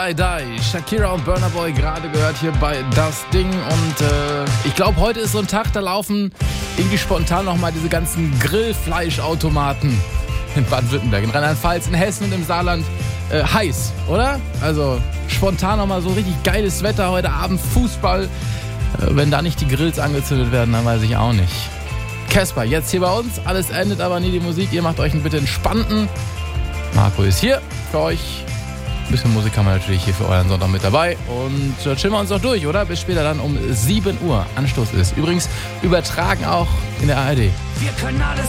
Die Shakira und Burna Boy gerade gehört hier bei Das Ding und ich glaube, heute ist so ein Tag, da laufen irgendwie spontan nochmal diese ganzen Grillfleischautomaten in Baden-Württemberg, in Rheinland-Pfalz, in Hessen und im Saarland heiß, oder? Also spontan nochmal so richtig geiles Wetter heute Abend, Fußball. Wenn da nicht die Grills angezündet werden, dann weiß ich auch nicht. Casper, jetzt hier bei uns, alles endet aber nie die Musik, ihr macht euch einen bitte entspannten. Marco ist hier für euch. Ein bisschen Musik haben wir natürlich hier für euren Sonntag mit dabei. Und chillen wir uns noch durch, oder? Bis später dann um 7 Uhr Anstoß ist. Übrigens übertragen auch in der ARD. Wir können alles